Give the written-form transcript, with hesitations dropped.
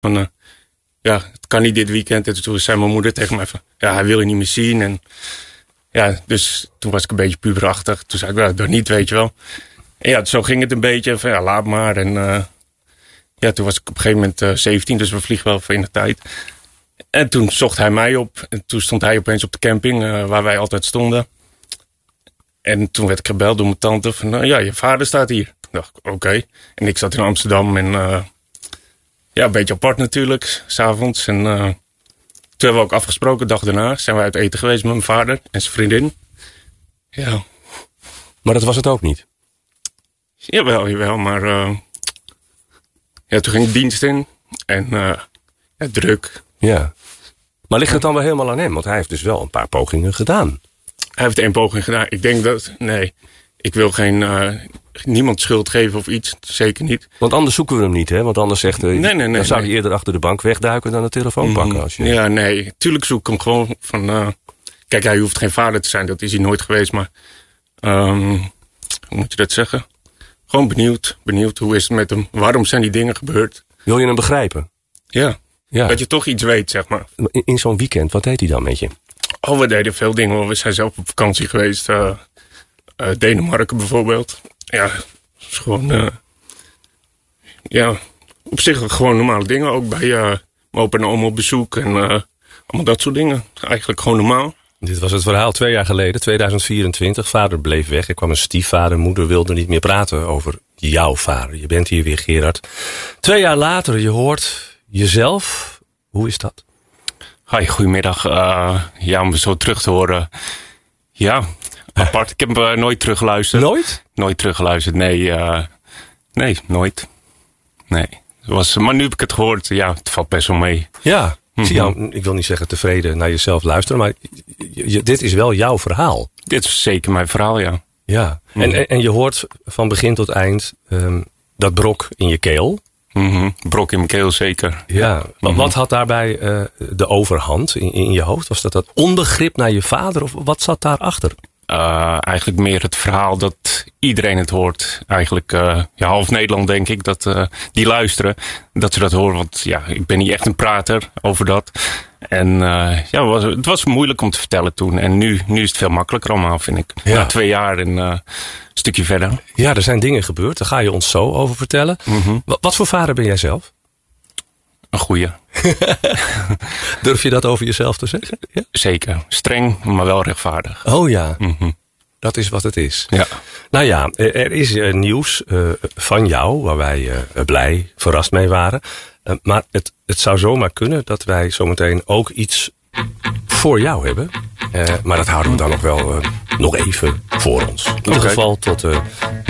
Van, het kan niet dit weekend. En toen zei mijn moeder tegen mij van, hij wil je niet meer zien. En dus toen was ik een beetje puberachtig. Toen zei ik, dat niet, weet je wel. En zo ging het een beetje. Van, laat maar. En toen was ik op een gegeven moment 17, dus we vliegen wel even in de tijd. En toen zocht hij mij op. En toen stond hij opeens op de camping waar wij altijd stonden. En toen werd ik gebeld door mijn tante van, je vader staat hier. Ik dacht, oké. En ik zat in Amsterdam en een beetje apart natuurlijk, 's avonds. En toen hebben we ook afgesproken, de dag daarna zijn we uit eten geweest met mijn vader en zijn vriendin. Ja. Maar dat was het ook niet? Jawel, maar toen ging ik dienst in en druk. Ja. Maar ligt het dan wel helemaal aan hem? Want hij heeft dus wel een paar pogingen gedaan. Hij heeft 1 poging gedaan. Ik denk dat, ik wil niemand schuld geven of iets. Zeker niet. Want anders zoeken we hem niet, hè? Want anders zegt hij, dan zou je eerder achter de bank wegduiken dan de telefoon pakken. Als je... Ja, nee. Tuurlijk zoek ik hem gewoon van... kijk, hij hoeft geen vader te zijn. Dat is hij nooit geweest. Maar hoe moet je dat zeggen? Gewoon benieuwd. Hoe is het met hem? Waarom zijn die dingen gebeurd? Wil je hem begrijpen? Ja. Dat je toch iets weet, zeg maar. In zo'n weekend, wat deed hij dan met je? We deden veel dingen. We zijn zelf op vakantie geweest. Denemarken bijvoorbeeld. Ja, is gewoon... op zich gewoon normale dingen. Ook bij mijn opa en oma op bezoek. En allemaal dat soort dingen. Eigenlijk gewoon normaal. Dit was het verhaal 2 jaar geleden, 2024. Vader bleef weg. Er kwam een stiefvader. Moeder wilde niet meer praten over jouw vader. Je bent hier weer, Gerard. 2 jaar later, je hoort jezelf. Hoe is dat? Hi, goedemiddag. Om zo terug te horen. Ja, apart. Ik heb nooit teruggeluisterd. Nooit? Nooit teruggeluisterd, nee. Nee, nooit. Nee. Maar nu heb ik het gehoord. Ja, het valt best wel mee. Ja, ik wil niet zeggen tevreden naar jezelf luisteren. Maar dit is wel jouw verhaal. Dit is zeker mijn verhaal, ja. Ja, en je hoort van begin tot eind dat brok in je keel. Brok in mijn keel, zeker. Ja, maar wat had daarbij de overhand in je hoofd? Was dat onbegrip naar je vader of wat zat daarachter? Eigenlijk meer het verhaal dat iedereen het hoort. Eigenlijk half Nederland denk ik, dat die luisteren. Dat ze dat horen, want ik ben niet echt een prater over dat. En het was moeilijk om te vertellen toen. En nu is het veel makkelijker allemaal, vind ik. Ja. Na 2 jaar en een stukje verder. Ja, er zijn dingen gebeurd. Daar ga je ons zo over vertellen. Wat voor vader ben jij zelf? Een goeie. Durf je dat over jezelf te zeggen? Ja? Zeker. Streng, maar wel rechtvaardig. Oh ja. Dat is wat het is. Ja. Nou ja, er is nieuws van jou waar wij blij, verrast mee waren. Maar het zou zomaar kunnen dat wij zometeen ook iets voor jou hebben. Maar dat houden we dan nog wel nog even voor ons. In ieder geval tot